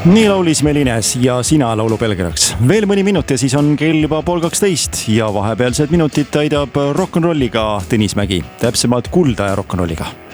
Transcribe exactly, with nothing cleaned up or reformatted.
Nii laulis Melines ja Sina laulu pelgajaks. Veel mõni minut ja siis on kell juba pool kaksteist ja vahepealsed minutid täidab rock'n'rolliga Tõnis Mägi, täpsemalt Kuldaja rock'n'rolliga.